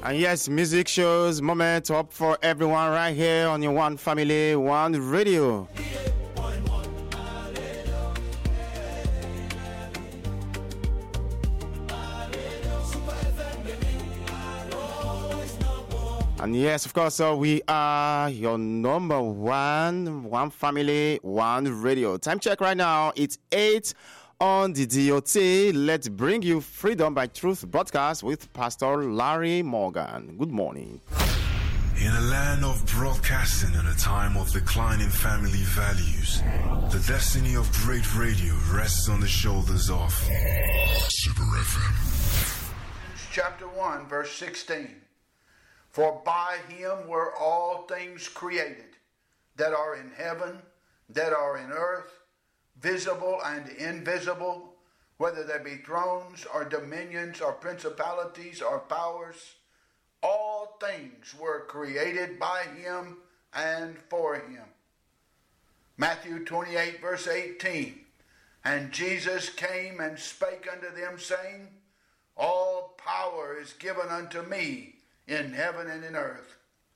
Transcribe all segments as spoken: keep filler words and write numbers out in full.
And yes, music shows moment up for everyone right here on your One Family, One Radio. And yes, of course, uh, we are your number one, One Family, One Radio. Time check right now, it's eight on the D O T. Let's bring you Freedom by Truth broadcast with Pastor Larry Morgan. Good morning. In a land of broadcasting and a time of declining family values, the destiny of great radio rests on the shoulders of Super F M. Chapter one, verse sixteen. For by him were all things created, that are in heaven, that are in earth, visible and invisible, whether there be thrones or dominions or principalities or powers. All things were created by him and for him. Matthew twenty-eight, verse eighteen. And Jesus came and spake unto them, saying, All power is given unto me in heaven and in earth.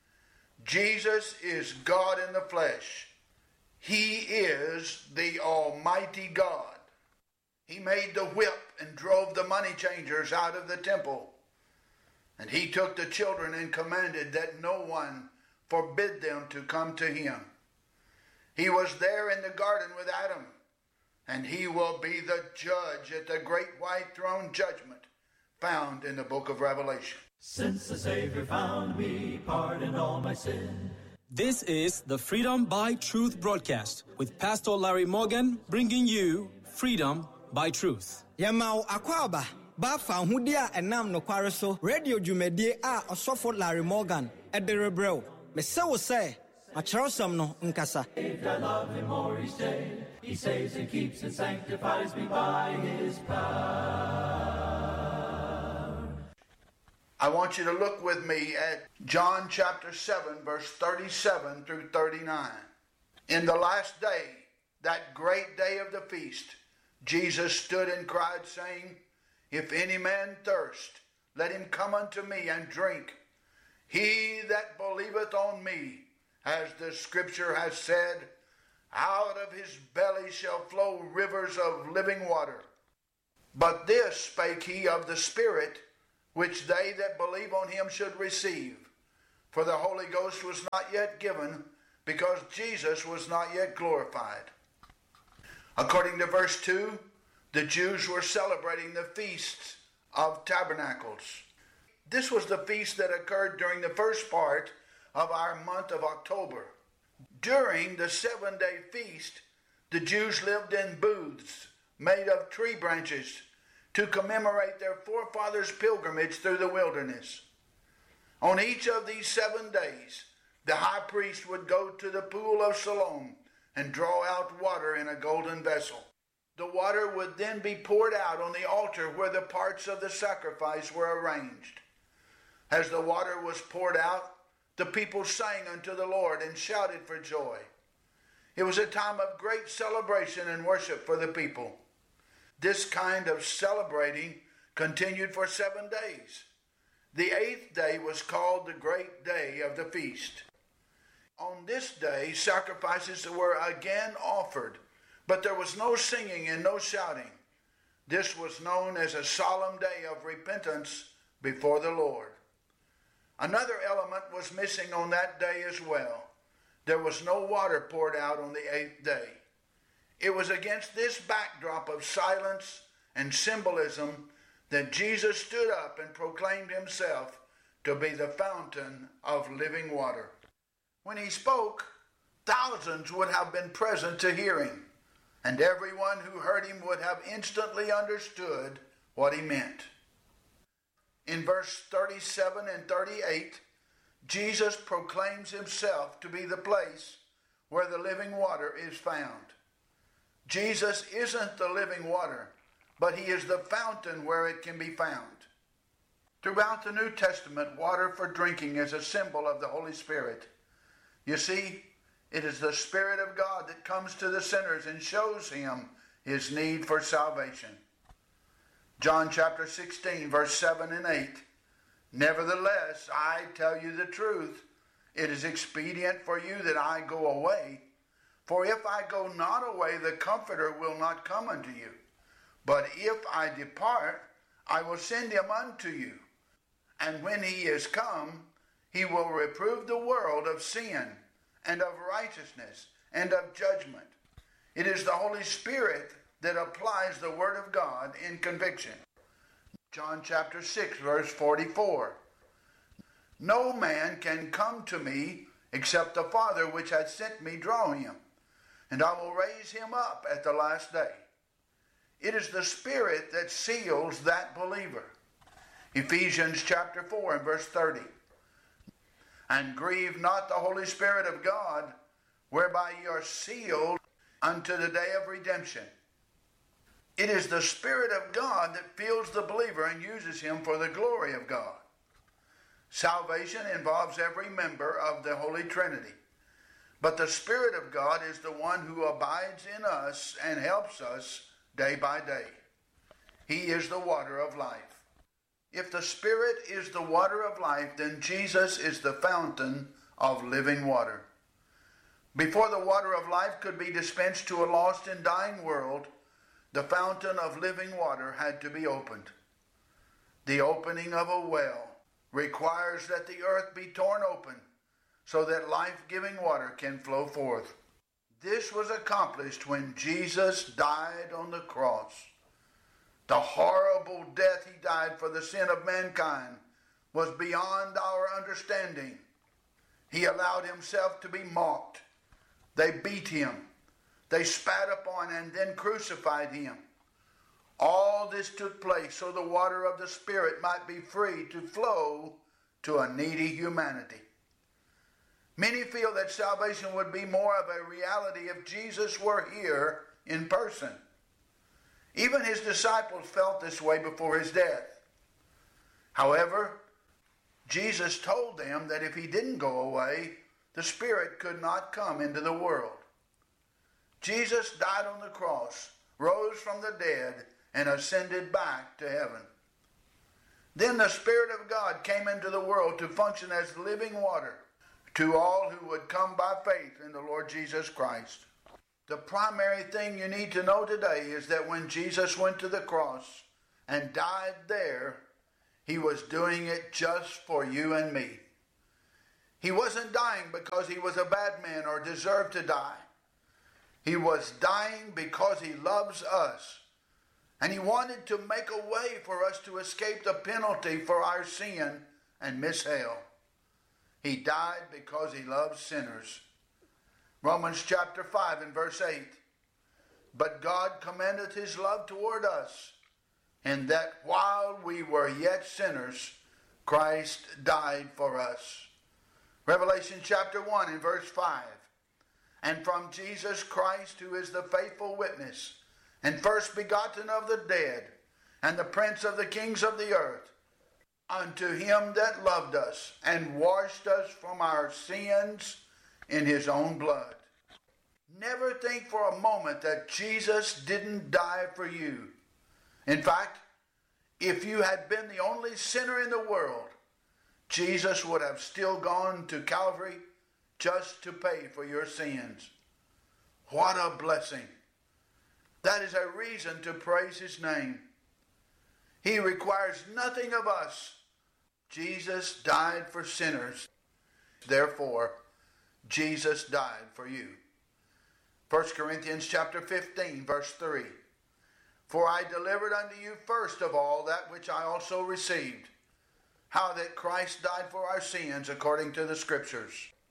Jesus is God in the flesh. He is the Almighty God. He made the whip and drove the money changers out of the temple. And he took the children and commanded that no one forbid them to come to him. He was there in the garden with Adam, and he will be the judge at the great white throne judgment found in the book of Revelation. Since the Savior found me, pardoned all my sin. This is the Freedom by Truth broadcast with Pastor Larry Morgan, bringing you Freedom by Truth. Yamau akwaba ba fa hudia enam no kware so radio dwumedie a osofo Larry Morgan ederebrel me se wo se acherosam no nkasa. I love him more each day. He saves and keeps and sanctifies me by his power. I want you to look with me at John chapter seven, verse thirty-seven through thirty-nine. In the last day, that great day of the feast, Jesus stood and cried, saying, If any man thirst, let him come unto me and drink. He that believeth on me, as the scripture has said, out of his belly shall flow rivers of living water. But this spake he of the Spirit, which they that believe on him should receive. For the Holy Ghost was not yet given, because Jesus was not yet glorified. According to verse two, the Jews were celebrating the feasts of tabernacles. This was the feast that occurred during the first part of our month of October. During the seven-day feast, the Jews lived in booths made of tree branches to commemorate their forefathers' pilgrimage through the wilderness. On each of these seven days, the high priest would go to the pool of Siloam and draw out water in a golden vessel. The water would then be poured out on the altar where the parts of the sacrifice were arranged. As the water was poured out, the people sang unto the Lord and shouted for joy. It was a time of great celebration and worship for the people. This kind of celebrating continued for seven days. The eighth day was called the great day of the feast. On this day, sacrifices were again offered, but there was no singing and no shouting. This was known as a solemn day of repentance before the Lord. Another element was missing on that day as well. There was no water poured out on the eighth day. It was against this backdrop of silence and symbolism that Jesus stood up and proclaimed himself to be the fountain of living water. When he spoke, thousands would have been present to hear him, and everyone who heard him would have instantly understood what he meant. In verse thirty-seven and thirty-eight, Jesus proclaims himself to be the place where the living water is found. Jesus isn't the living water, but he is the fountain where it can be found. Throughout the New Testament, water for drinking is a symbol of the Holy Spirit. You see, it is the Spirit of God that comes to the sinners and shows him his need for salvation. John chapter sixteen, verse seven and eight. Nevertheless, I tell you the truth. It is expedient for you that I go away. For if I go not away, the Comforter will not come unto you. But if I depart, I will send him unto you. And when he is come, he will reprove the world of sin, and of righteousness, and of judgment. It is the Holy Spirit that applies the Word of God in conviction. John chapter six, verse forty-four. No man can come to me except the Father which hath sent me draw him, and I will raise him up at the last day. It is the Spirit that seals that believer. Ephesians chapter four and verse thirty. And grieve not the Holy Spirit of God, whereby ye are sealed unto the day of redemption. It is the Spirit of God that fills the believer and uses him for the glory of God. Salvation involves every member of the Holy Trinity. But the Spirit of God is the one who abides in us and helps us day by day. He is the water of life. If the Spirit is the water of life, then Jesus is the fountain of living water. Before the water of life could be dispensed to a lost and dying world, the fountain of living water had to be opened. The opening of a well requires that the earth be torn open so that life-giving water can flow forth. This was accomplished when Jesus died on the cross. The horrible death he died for the sin of mankind was beyond our understanding. He allowed himself to be mocked. They beat him. They spat upon and then crucified him. All this took place so the water of the Spirit might be free to flow to a needy humanity. Many feel that salvation would be more of a reality if Jesus were here in person. Even his disciples felt this way before his death. However, Jesus told them that if he didn't go away, the Spirit could not come into the world. Jesus died on the cross, rose from the dead, and ascended back to heaven. Then the Spirit of God came into the world to function as living water to all who would come by faith in the Lord Jesus Christ. The primary thing you need to know today is that when Jesus went to the cross and died there, he was doing it just for you and me. He wasn't dying because he was a bad man or deserved to die. He was dying because he loves us. And he wanted to make a way for us to escape the penalty for our sin and miss hell. He died because he loves sinners. Romans chapter five and verse eight. But God commendeth his love toward us, in that while we were yet sinners, Christ died for us. Revelation chapter one and verse five. And from Jesus Christ, who is the faithful witness, and first begotten of the dead, and the prince of the kings of the earth, unto him that loved us, and washed us from our sins in his own blood. Never think for a moment that Jesus didn't die for you. In fact, if you had been the only sinner in the world, Jesus would have still gone to Calvary just to pay for your sins. What a blessing. That is a reason to praise his name. He requires nothing of us. Jesus died for sinners. Therefore, Jesus died for you. First Corinthians chapter fifteen, verse three. For I delivered unto you first of all that which I also received, how that Christ died for our sins according to the Scriptures.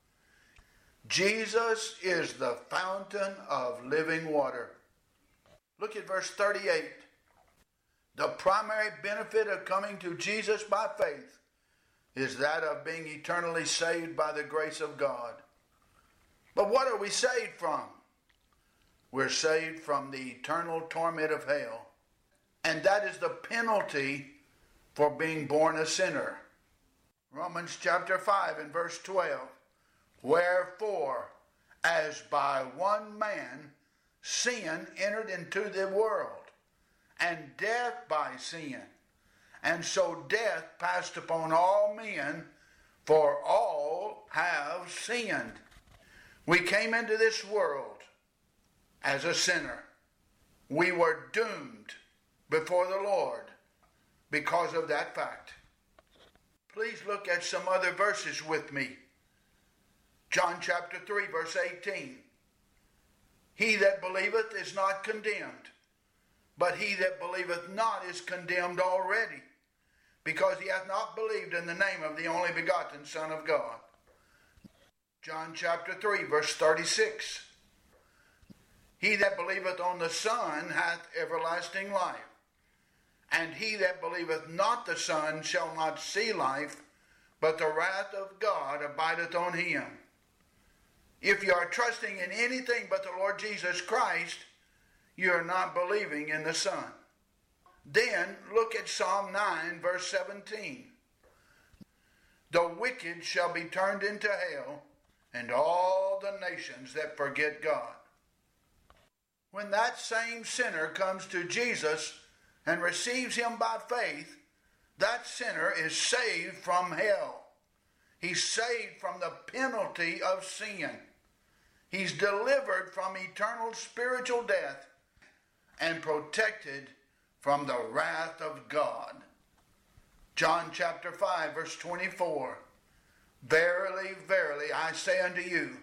Jesus is the fountain of living water. Look at verse thirty-eight. The primary benefit of coming to Jesus by faith is that of being eternally saved by the grace of God. But what are we saved from? We're saved from the eternal torment of hell. And that is the penalty for being born a sinner. Romans chapter five and verse twelve. Wherefore, as by one man sin entered into the world, and death by sin, And so death passed upon all men, for all have sinned. We came into this world as a sinner. We were doomed before the Lord because of that fact. Please look at some other verses with me. John chapter three, verse eighteen. He that believeth is not condemned, but he that believeth not is condemned already, because he hath not believed in the name of the only begotten Son of God. John chapter three, verse thirty-six. He that believeth on the Son hath everlasting life, and he that believeth not the Son shall not see life, but the wrath of God abideth on him. If you are trusting in anything but the Lord Jesus Christ, you are not believing in the Son. Then look at Psalm nine, verse seventeen. The wicked shall be turned into hell, and all the nations that forget God. When that same sinner comes to Jesus and receives him by faith, that sinner is saved from hell. He's saved from the penalty of sin. He's delivered from eternal spiritual death and protected from the wrath of God. John chapter five, verse twenty-four. Verily, verily, I say unto you,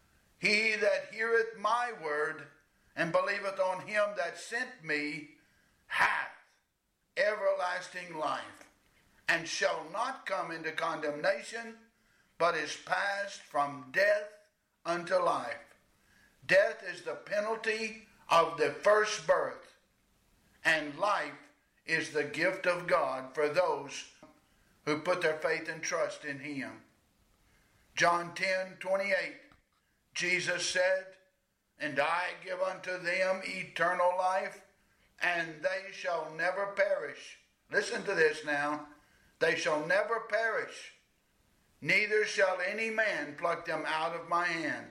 he that heareth my word and believeth on him that sent me hath everlasting life, and shall not come into condemnation, but is passed from death unto life. Death is the penalty of the first birth, and life is the gift of God for those who put their faith and trust in him. John ten, twenty-eight, Jesus said, and I give unto them eternal life, and they shall never perish. Listen to this now. They shall never perish, neither shall any man pluck them out of my hand.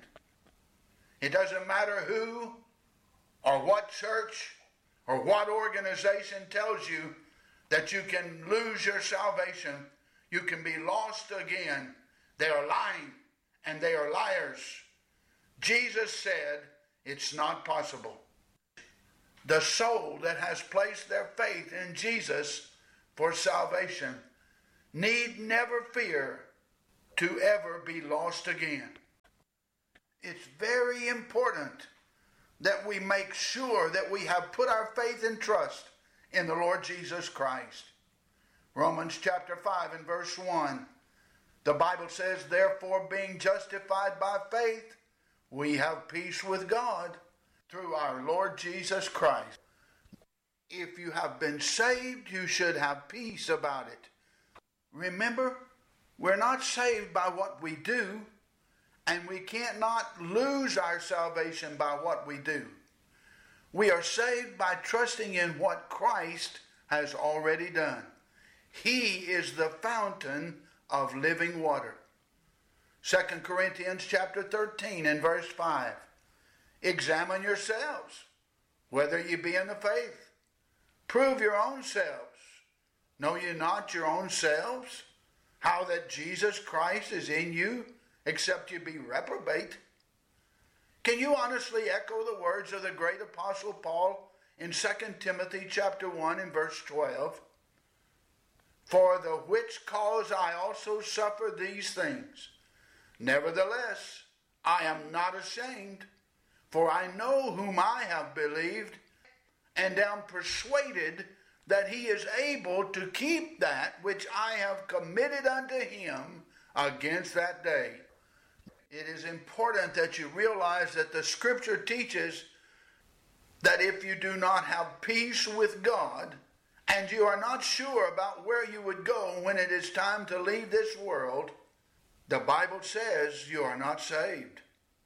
It doesn't matter who or what church or what organization tells you that you can lose your salvation, you can be lost again. They are lying and they are liars. Jesus said it's not possible. The soul that has placed their faith in Jesus for salvation need never fear to ever be lost again. It's very important that we make sure that we have put our faith and trust in the Lord Jesus Christ. Romans chapter five and verse one. The Bible says, therefore, being justified by faith, we have peace with God through our Lord Jesus Christ. If you have been saved, you should have peace about it. Remember, we're not saved by what we do, and we can't not lose our salvation by what we do. We are saved by trusting in what Christ has already done. He is the fountain of living water. Second Corinthians chapter thirteen and verse five. Examine yourselves, whether ye be in the faith. Prove your own selves. Know ye not your own selves, how that Jesus Christ is in you, except you be reprobate? Can you honestly echo the words of the great apostle Paul in Second Timothy chapter one and verse twelve? For the which cause I also suffer these things. Nevertheless, I am not ashamed, for I know whom I have believed, and am persuaded that he is able to keep that which I have committed unto him against that day. It is important that you realize that the Scripture teaches that if you do not have peace with God, and you are not sure about where you would go when it is time to leave this world, the Bible says you are not saved.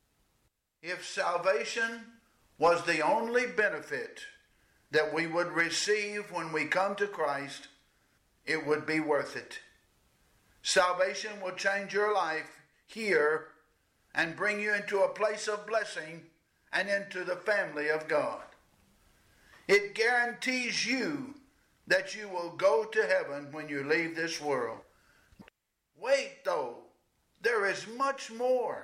If salvation was the only benefit that we would receive when we come to Christ, it would be worth it. Salvation will change your life here and bring you into a place of blessing and into the family of God. It guarantees you that you will go to heaven when you leave this world. Wait, though, there is much more.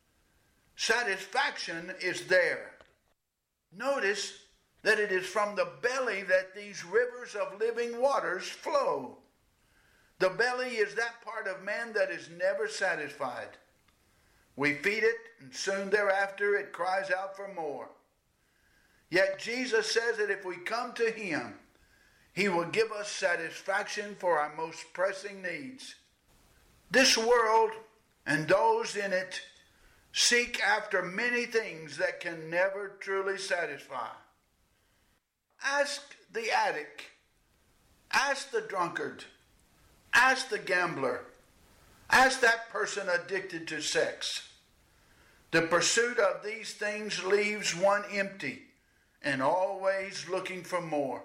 Satisfaction is there. Notice that it is from the belly that these rivers of living waters flow. The belly is that part of man that is never satisfied. We feed it, and soon thereafter it cries out for more. Yet Jesus says that if we come to him, he will give us satisfaction for our most pressing needs. This world and those in it seek after many things that can never truly satisfy. Ask the addict, ask the drunkard, ask the gambler, ask that person addicted to sex. The pursuit of these things leaves one empty and always looking for more.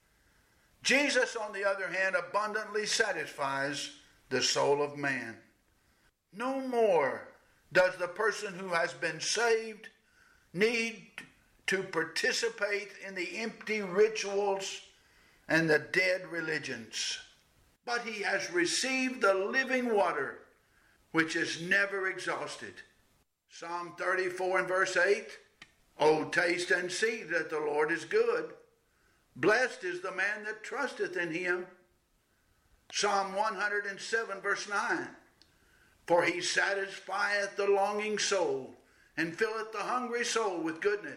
Jesus, on the other hand, abundantly satisfies the soul of man. No more does the person who has been saved need to participate in the empty rituals and the dead religions. But he has received the living water, which is never exhausted. Psalm thirty-four and verse eight, "O taste and see that the Lord is good. Blessed is the man that trusteth in him." Psalm one hundred seven verse nine, "For he satisfieth the longing soul, and filleth the hungry soul with goodness."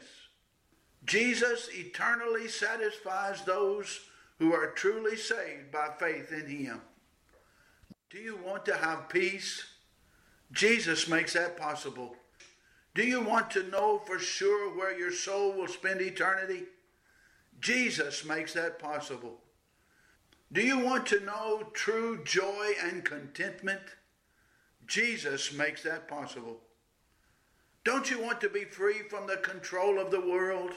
Jesus eternally satisfies those who are truly saved by faith in him. Do you want to have peace? Jesus makes that possible. Do you want to know for sure where your soul will spend eternity? Jesus makes that possible. Do you want to know true joy and contentment? Jesus makes that possible. Don't you want to be free from the control of the world?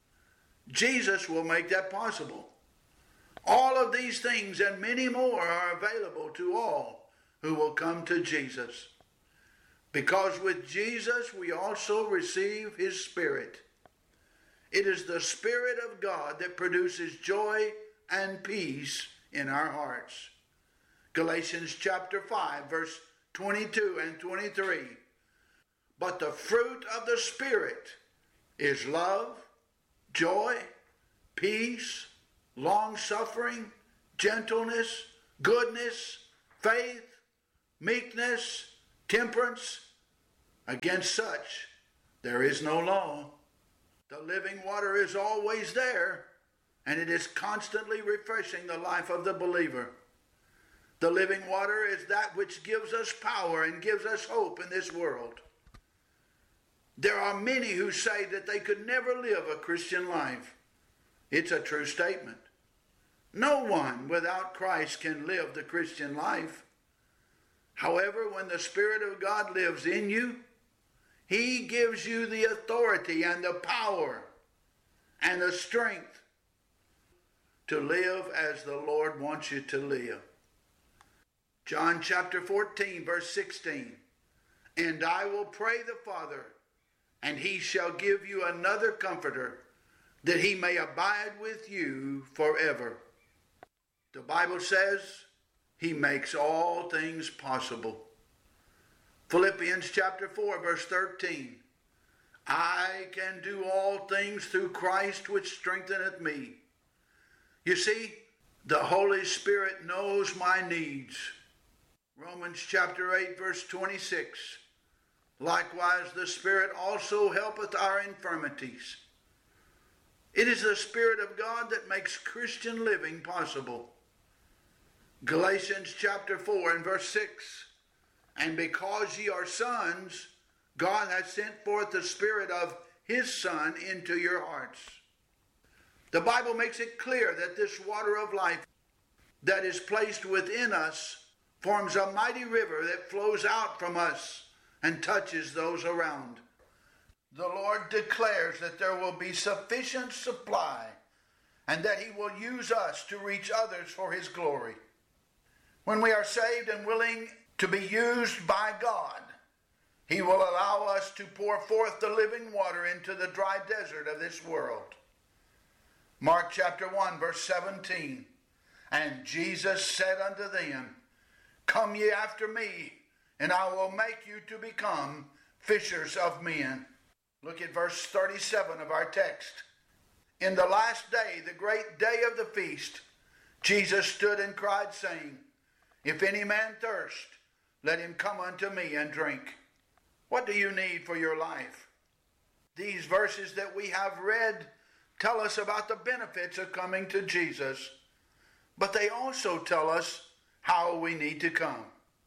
Jesus will make that possible. All of these things and many more are available to all who will come to Jesus. Because with Jesus we also receive his Spirit. It is the Spirit of God that produces joy and peace in our hearts. Galatians chapter five, verse twenty-two and twenty-three. But the fruit of the Spirit is love, joy, peace, long-suffering, gentleness, goodness, faith, meekness, temperance. Against such there is no law. The living water is always there, and it is constantly refreshing the life of the believer. The living water is that which gives us power and gives us hope in this world. There are many who say that they could never live a Christian life. It's a true statement. No one without Christ can live the Christian life. However, when the Spirit of God lives in you, he gives you the authority and the power and the strength to live as the Lord wants you to live. John chapter fourteen, verse sixteen. And I will pray the Father, and he shall give you another comforter, that he may abide with you forever. The Bible says he makes all things possible. Philippians chapter four, verse thirteen. I can do all things through Christ which strengtheneth me. You see, the Holy Spirit knows my needs. Romans chapter eight, verse twenty-six. Likewise, the Spirit also helpeth our infirmities. It is the Spirit of God that makes Christian living possible. Galatians chapter four and verse six. And because ye are sons, God hath sent forth the Spirit of his Son into your hearts. The Bible makes it clear that this water of life that is placed within us forms a mighty river that flows out from us and touches those around. The Lord declares that there will be sufficient supply and that he will use us to reach others for his glory. When we are saved and willing to be used by God, he will allow us to pour forth the living water into the dry desert of this world. Mark chapter one, verse seventeen. And Jesus said unto them, Come ye after me, and I will make you to become fishers of men. Look at verse thirty-seven of our text. In the last day, the great day of the feast, Jesus stood and cried, saying, If any man thirst, let him come unto me and drink. What do you need for your life? These verses that we have read tell us about the benefits of coming to Jesus, but they also tell us how we need to come.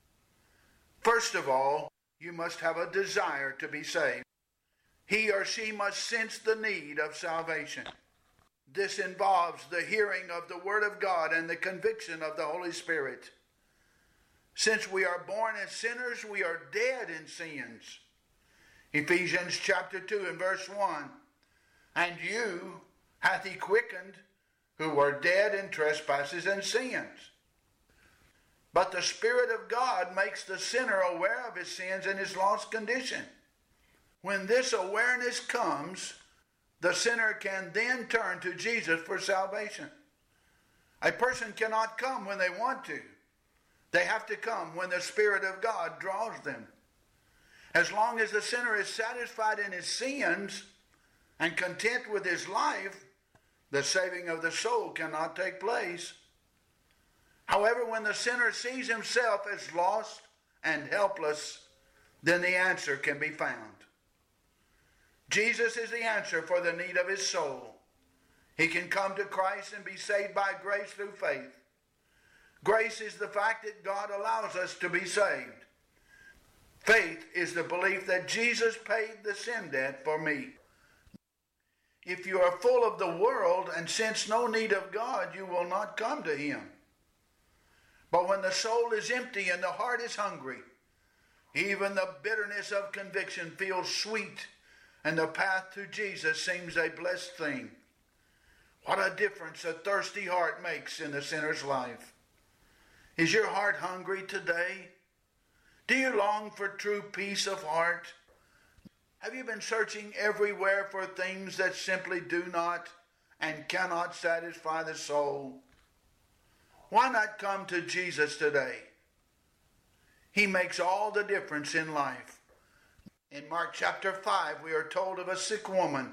First of all, you must have a desire to be saved. He or she must sense the need of salvation. This involves the hearing of the Word of God and the conviction of the Holy Spirit. Since we are born as sinners, we are dead in sins. Ephesians chapter two and verse one, And you hath he quickened who were dead in trespasses and sins. But the Spirit of God makes the sinner aware of his sins and his lost condition. When this awareness comes, the sinner can then turn to Jesus for salvation. A person cannot come when they want to. They have to come when the Spirit of God draws them. As long as the sinner is satisfied in his sins and content with his life, the saving of the soul cannot take place. However, when the sinner sees himself as lost and helpless, then the answer can be found. Jesus is the answer for the need of his soul. He can come to Christ and be saved by grace through faith. Grace is the fact that God allows us to be saved. Faith is the belief that Jesus paid the sin debt for me. If you are full of the world and sense no need of God, you will not come to him. But when the soul is empty and the heart is hungry, even the bitterness of conviction feels sweet, and the path to Jesus seems a blessed thing. What a difference a thirsty heart makes in the sinner's life. Is your heart hungry today? Do you long for true peace of heart? Have you been searching everywhere for things that simply do not and cannot satisfy the soul? Why not come to Jesus today? He makes all the difference in life. In Mark chapter five, we are told of a sick woman.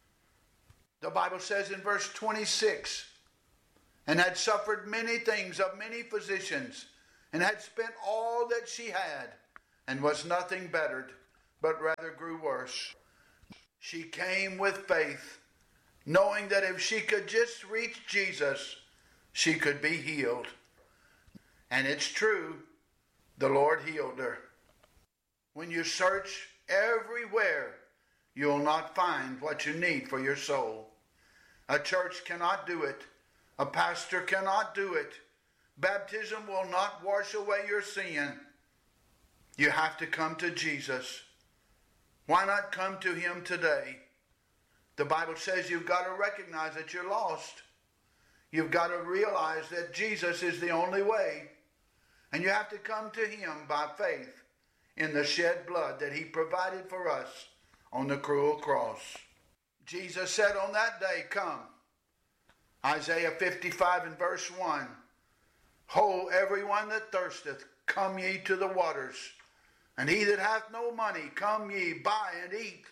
The Bible says in verse twenty-six, and had suffered many things of many physicians, and had spent all that she had, and was nothing bettered, but rather grew worse. She came with faith, knowing that if she could just reach Jesus, she could be healed. And it's true, the Lord healed her. When you search everywhere, you'll not find what you need for your soul. A church cannot do it. A pastor cannot do it. Baptism will not wash away your sin. You have to come to Jesus. Why not come to him today? The Bible says you've got to recognize that you're lost. You've got to realize that Jesus is the only way. And you have to come to him by faith in the shed blood that he provided for us on the cruel cross. Jesus said on that day, come. Isaiah fifty-five and verse one. Ho, everyone that thirsteth, come ye to the waters. And he that hath no money, come ye, buy and eat.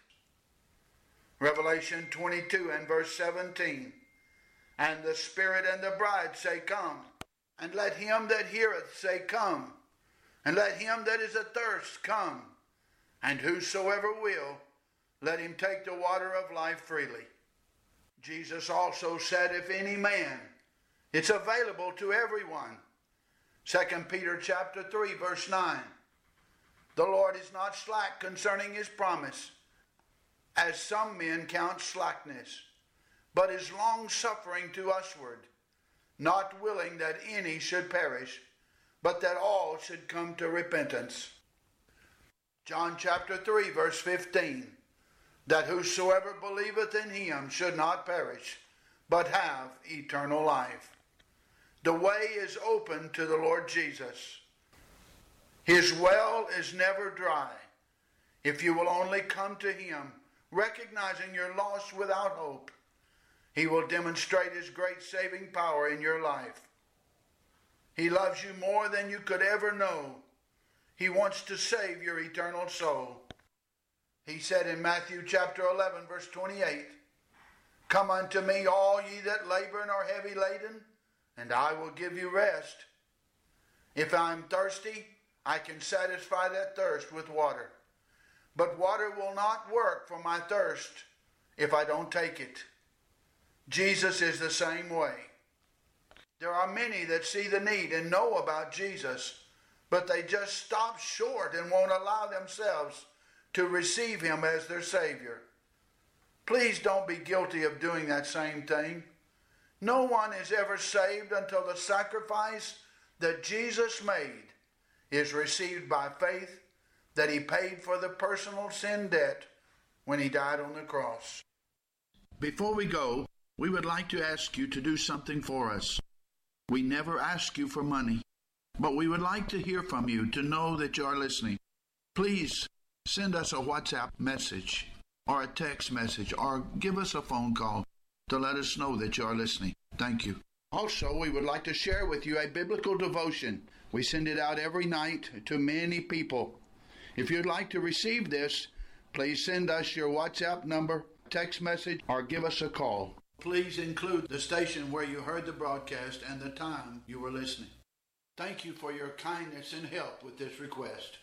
Revelation twenty-two and verse seventeen. And the Spirit and the bride say, come. And let him that heareth say, come. And let him that is athirst come. And whosoever will, let him take the water of life freely. Jesus also said, if any man, it's available to everyone. Second Peter chapter three, verse nine. The Lord is not slack concerning his promise, as some men count slackness, but is long-suffering to usward, not willing that any should perish, but that all should come to repentance. John chapter three, verse fifteen, that whosoever believeth in him should not perish, but have eternal life. The way is open to the Lord Jesus. His well is never dry. If you will only come to him, recognizing you're lost without hope, he will demonstrate his great saving power in your life. He loves you more than you could ever know. He wants to save your eternal soul. He said in Matthew chapter eleven, verse twenty-eight, "Come unto me, all ye that labor and are heavy laden, and I will give you rest. If I am thirsty, I can satisfy that thirst with water. But water will not work for my thirst if I don't take it." Jesus is the same way. There are many that see the need and know about Jesus, but they just stop short and won't allow themselves to receive him as their Savior. Please don't be guilty of doing that same thing. No one is ever saved until the sacrifice that Jesus made is received by faith that he paid for the personal sin debt when he died on the cross. Before we go, we would like to ask you to do something for us. We never ask you for money, but we would like to hear from you to know that you are listening. Please send us a WhatsApp message or a text message or give us a phone call to let us know that you are listening. Thank you. Also, we would like to share with you a biblical devotion. We send it out every night to many people. If you'd like to receive this, please send us your WhatsApp number, text message, or give us a call. Please include the station where you heard the broadcast and the time you were listening. Thank you for your kindness and help with this request.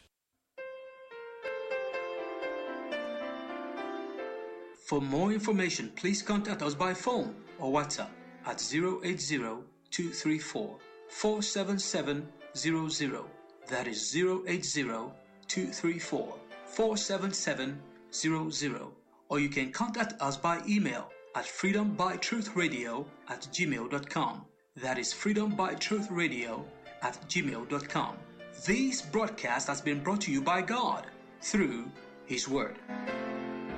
For more information, please contact us by phone or WhatsApp at zero eight zero, two three four, four seven seven zero zero. That is zero eight zero, two three four, four seven seven zero zero. Or you can contact us by email at freedombytruthradio at gmail dot com. That is freedombytruthradio at gmail dot com. This broadcast has been brought to you by God through His Word.